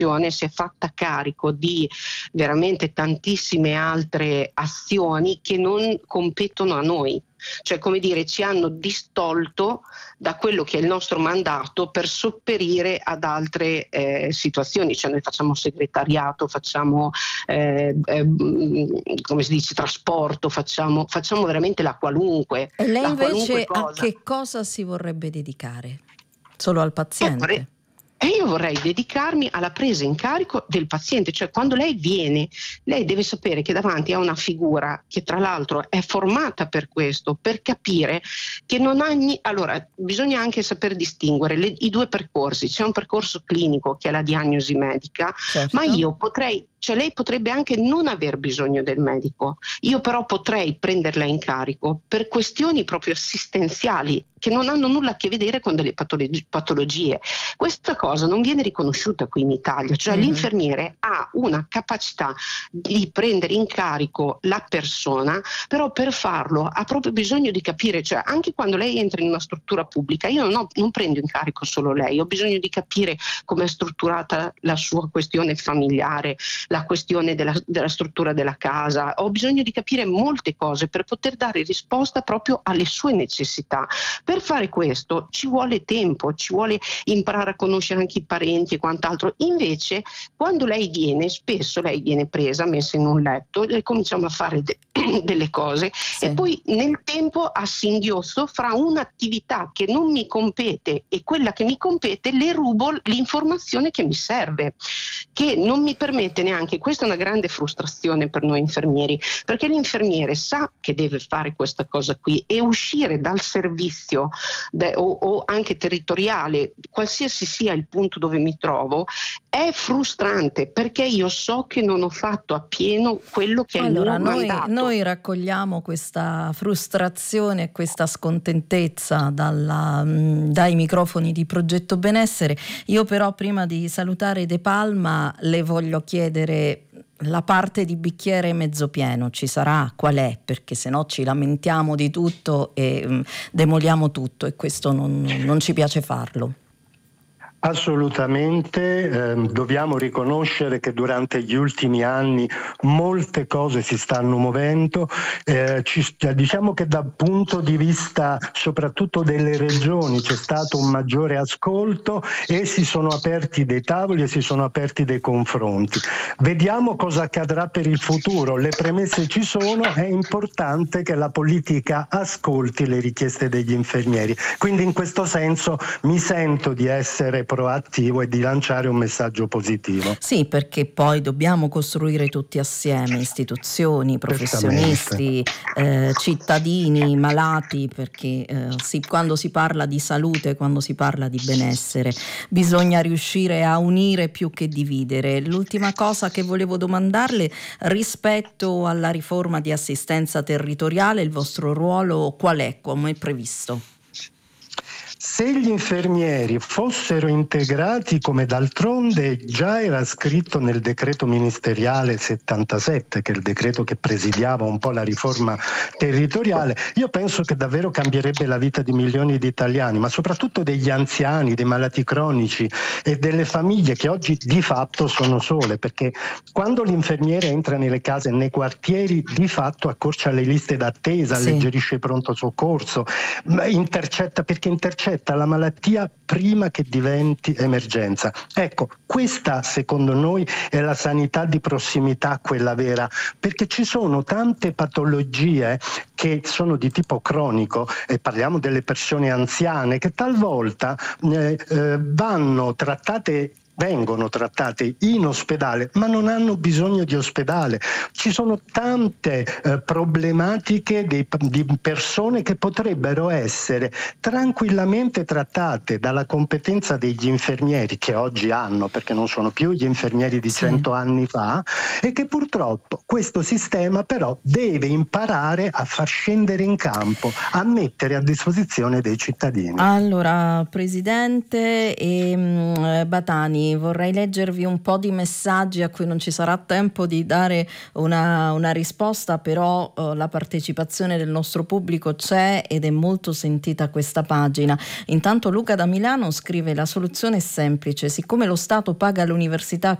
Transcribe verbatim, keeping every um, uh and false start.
amministrazione si è fatta carico di veramente tantissime altre azioni che non competono a noi. Cioè, come dire, ci hanno distolto da quello che è il nostro mandato per sopperire ad altre eh, situazioni. Cioè, noi facciamo segretariato, facciamo eh, eh, come si dice, trasporto, facciamo, facciamo veramente la qualunque. E lei la invece cosa. a che cosa si vorrebbe dedicare? Solo al Eh, paziente? vorrei- E io vorrei dedicarmi alla presa in carico del paziente, cioè quando lei viene, lei deve sapere che davanti a una figura che tra l'altro è formata per questo, per capire che non ha... ni- Allora, bisogna anche saper distinguere le- i due percorsi. C'è un percorso clinico che è la diagnosi medica, Certo. ma io potrei... Cioè lei potrebbe anche non aver bisogno del medico, io però potrei prenderla in carico per questioni proprio assistenziali che non hanno nulla a che vedere con delle patologi- patologie. Questa cosa non viene riconosciuta qui in Italia, cioè Mhm. l'infermiere ha una capacità di prendere in carico la persona, però per farlo ha proprio bisogno di capire, cioè anche quando lei entra in una struttura pubblica, io non, ho, non prendo in carico solo lei, ho bisogno di capire come è strutturata la sua questione familiare, la questione della, della struttura della casa, ho bisogno di capire molte cose per poter dare risposta proprio alle sue necessità. Per fare questo ci vuole tempo, ci vuole imparare a conoscere anche i parenti e quant'altro. Invece quando lei viene, spesso lei viene presa, messa in un letto e cominciamo a fare de- delle cose Sì. e poi nel tempo a singhiozzo fra un'attività che non mi compete e quella che mi compete le rubo l'informazione che mi serve, che non mi permette neanche. Questa è una grande frustrazione per noi infermieri, perché l'infermiere sa che deve fare questa cosa qui e uscire dal servizio de, o, o anche territoriale, qualsiasi sia il punto dove mi trovo, è frustrante, perché io so che non ho fatto appieno quello che Allora, è il mio noi, mandato. noi raccogliamo questa frustrazione e questa scontentezza dalla, mh, dai microfoni di Progetto Benessere. Io però prima di salutare De Palma le voglio chiedere la parte di bicchiere mezzo pieno, ci sarà? Qual è? Perché se no ci lamentiamo di tutto e mh, demoliamo tutto e questo non, non ci piace farlo. Assolutamente, ehm, dobbiamo riconoscere che durante gli ultimi anni molte cose si stanno muovendo, eh, ci, diciamo che dal punto di vista soprattutto delle regioni c'è stato un maggiore ascolto e si sono aperti dei tavoli e si sono aperti dei confronti. Vediamo cosa accadrà per il futuro, le premesse ci sono, è importante che la politica ascolti le richieste degli infermieri, quindi in questo senso mi sento di essere proattivo e di lanciare un messaggio positivo. Sì, perché poi dobbiamo costruire tutti assieme, istituzioni, professionisti, eh, cittadini, malati, perché eh, sì, quando si parla di salute, quando si parla di benessere, bisogna riuscire a unire più che dividere. L'ultima cosa che volevo domandarle, rispetto alla riforma di assistenza territoriale, il vostro ruolo qual è, come è previsto? Se gli infermieri fossero integrati, come d'altronde già era scritto nel decreto ministeriale settantasette, che è il decreto che presidiava un po' la riforma territoriale, io penso che davvero cambierebbe la vita di milioni di italiani, ma soprattutto degli anziani, dei malati cronici e delle famiglie che oggi di fatto sono sole, perché quando l'infermiere entra nelle case, nei quartieri, di fatto accorcia le liste d'attesa, Sì. alleggerisce il pronto soccorso, intercetta perché intercetta la malattia prima che diventi emergenza. Ecco, questa secondo noi è la sanità di prossimità, quella vera, perché ci sono tante patologie che sono di tipo cronico, e parliamo delle persone anziane, che talvolta eh, eh, vanno trattate vengono trattate in ospedale, ma non hanno bisogno di ospedale. Ci sono tante eh, problematiche di, di persone che potrebbero essere tranquillamente trattate dalla competenza degli infermieri che oggi hanno, perché non sono più gli infermieri di cento sì. anni fa, e che purtroppo questo sistema però deve imparare a far scendere in campo, a mettere a disposizione dei cittadini. Allora, Presidente e, mh, Batani, Vorrei, vorrei leggervi un po' di messaggi a cui non ci sarà tempo di dare una, una risposta, però uh, la partecipazione del nostro pubblico c'è ed è molto sentita questa pagina. Intanto Luca da Milano scrive: la soluzione è semplice, siccome lo Stato paga l'università